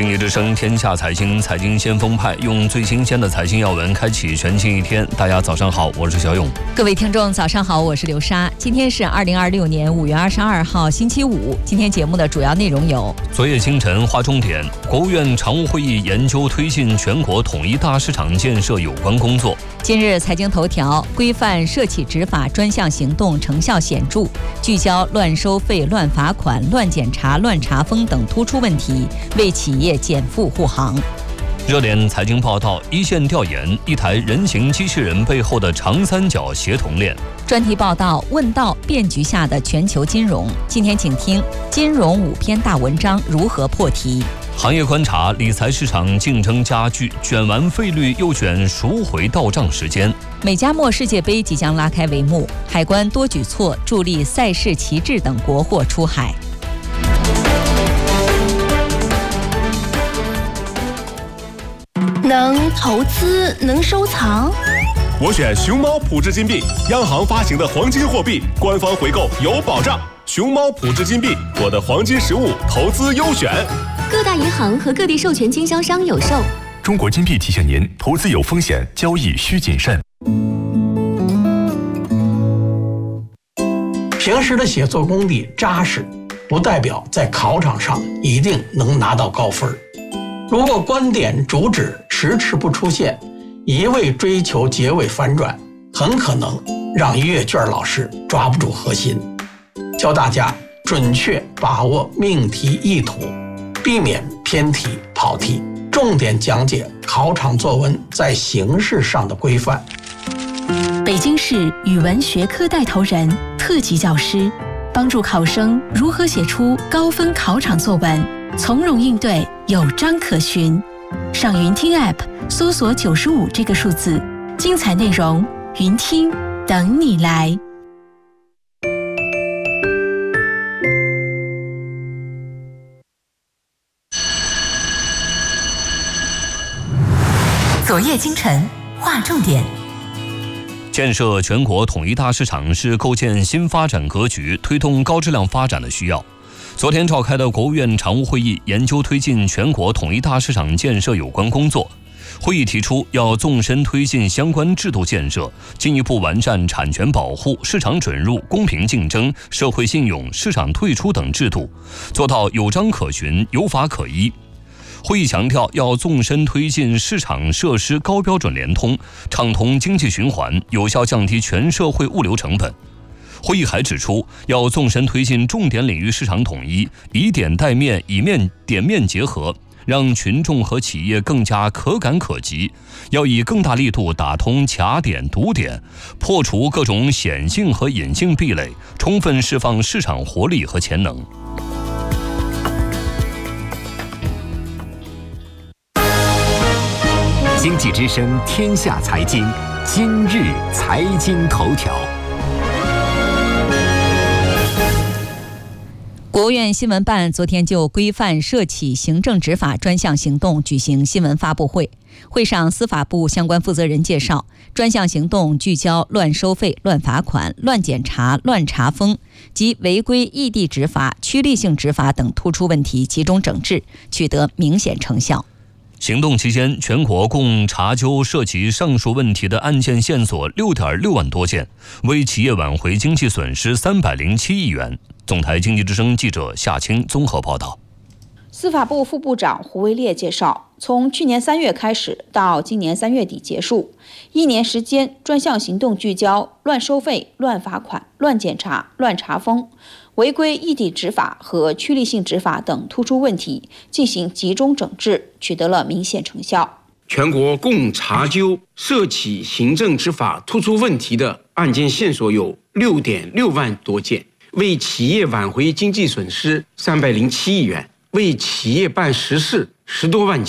经济之声天下财经，财经先锋派用最新鲜的财经要闻开启全新一天。大家早上好，我是小勇。 各位听众早上好，我是刘莎。今天是2026年5月22号星期五。今天节目的主要内容有： 昨夜清晨划重点，国务院常务会议研究推进全国统一大市场建设有关工作。 今日财经头条：规范涉企执法专项行动成效显著，聚焦乱收费、乱罚款、乱检查、乱查封等突出问题，为企业减负护航。 热点财经报道：一线调研一台人形机器人背后的长三角协同链。 专题报道：问道变局下的全球金融。今天请听金融5篇大文章如何破题。 行业观察：理财市场竞争加剧，卷完费率又卷赎回到账时间。 美加墨世界杯即将拉开帷幕，海关多举措助力赛事旗帜等国货出海。 能投资，能收藏。 我选熊猫普智金币，央行发行的黄金货币，官方回购有保障。熊猫普智金币，我的黄金实物投资优选。 各大银行和各地授权经销商有售。 中国金币提醒您，投资有风险，交易需谨慎。 平时的写作功底扎实，不代表在考场上一定能拿到高分。如果观点主旨迟迟不出现，一味追求结尾反转，很可能让阅卷老师抓不住核心。教大家准确把握命题意图，避免偏题跑题，重点讲解考场作文在形式上的规范。 北京市语文学科带头人、特级教师，帮助考生如何写出高分考场作文，从容应对，有章可循。上云听 App 搜索95这个数字，精彩内容云听等你来。 昨夜今晨划重点。 建设全国统一大市场是构建新发展格局、推动高质量发展的需要。昨天召开的国务院常务会议研究推进全国统一大市场建设有关工作。会议提出，要纵深推进相关制度建设，进一步完善产权保护、市场准入、公平竞争、社会信用、市场退出等制度，做到有章可循、有法可依。会议强调，要纵深推进市场设施高标准联通，畅通经济循环，有效降低全社会物流成本。会议还指出，要纵深推进重点领域市场统一，以点带面，以点面结合，让群众和企业更加可感可及。要以更大力度打通卡点、堵点，破除各种显性和隐性壁垒，充分释放市场活力和潜能。 经济之声天下财经，今日财经头条。 国务院新闻办昨天就规范涉企行政执法专项行动举行新闻发布会。会上，司法部相关负责人介绍，专项行动聚焦乱收费、乱罚款、乱检查、乱查封及违规异地执法、趋利性执法等突出问题集中整治，取得明显成效。 行动期间，全国共查究涉及上述问题的案件线索6.6万多件，为企业挽回经济损失307亿元。总台经济之声记者夏青综合报道。 司法部副部长胡维烈介绍，从去年3月开始到今年3月底结束，1年时间，专项行动聚焦乱收费、乱罚款、乱检查、乱查封、违规异地执法和趋利性执法等突出问题进行集中整治，取得了明显成效。 全国共查究涉企行政执法突出问题的案件线索有6.6万多件，为企业挽回经济损失307亿元，为企业办实事10多万件。